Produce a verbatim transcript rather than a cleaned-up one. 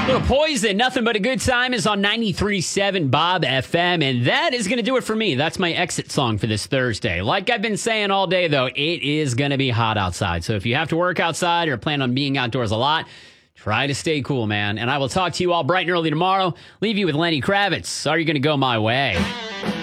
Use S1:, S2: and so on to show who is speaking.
S1: Little Poison, Nothing But a Good Time is on ninety-three point seven Bob F M, and that is going to do it for me. That's my exit song for this Thursday. Like I've been saying all day, though, it is going to be hot outside. So if you have to work outside or plan on being outdoors a lot, try to stay cool, man. And I will talk to you all bright and early tomorrow. Leave you with Lenny Kravitz. Are you going to go my way?